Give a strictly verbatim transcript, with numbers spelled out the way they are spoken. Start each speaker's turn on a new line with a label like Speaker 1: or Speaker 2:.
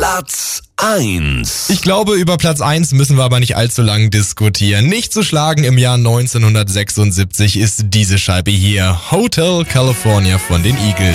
Speaker 1: Platz eins.
Speaker 2: Ich glaube, über Platz eins müssen wir aber nicht allzu lang diskutieren. Nicht zu schlagen im Jahr neunzehnhundertsechsundsiebzig ist diese Scheibe hier. Hotel California von den Eagles.